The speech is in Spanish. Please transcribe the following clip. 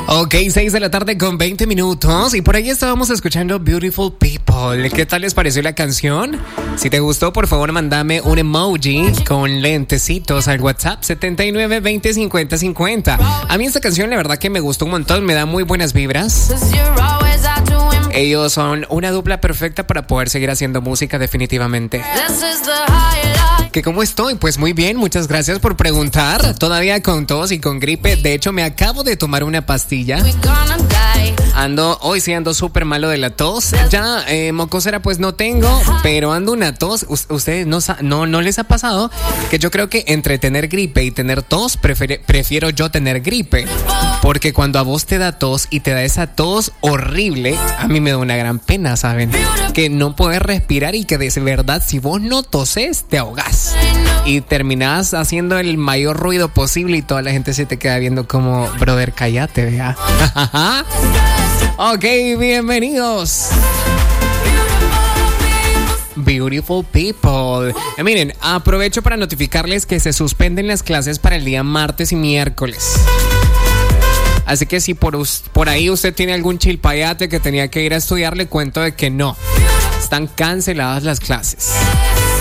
Ok, 6 de la tarde con 20 minutos y por ahí estábamos escuchando Beautiful People. ¿Qué tal les pareció la canción? Si te gustó, por favor, mándame un emoji con lentecitos al WhatsApp 79 20 50 50. A mí esta canción la verdad que me gustó un montón, me da muy buenas vibras. Ellos son una dupla perfecta para poder seguir haciendo música definitivamente. ¿Que cómo estoy? Pues muy bien, muchas gracias por preguntar. Todavía con tos y con gripe. De hecho, me acabo de tomar una pastilla. Hoy sí ando súper malo de la tos. Ya mocosera pues no tengo, pero ando una tos. Ustedes no les ha pasado que yo creo que entre tener gripe y tener tos, prefiero yo tener gripe. Porque cuando a vos te da tos y te da esa tos horrible, a mí me da una gran pena, ¿saben? Que no puedes respirar y que de verdad si vos no toses, te ahogás. Y terminás haciendo el mayor ruido posible y toda la gente se te queda viendo como, brother, cállate, vea. Ok, bienvenidos. Beautiful People. Miren, aprovecho para notificarles que se suspenden las clases para el día martes y miércoles. Así que si por ahí usted tiene algún chilpayate que tenía que ir a estudiar, le cuento de que no. Están canceladas las clases.